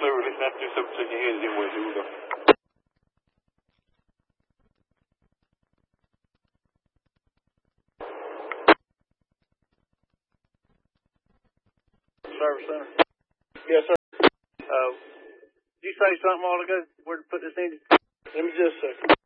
clear. Listen after this up to your hands anyway. Here we go. Service center. Yes, sir. Did you say something a while ago? Where to put this engine? Let me just a second.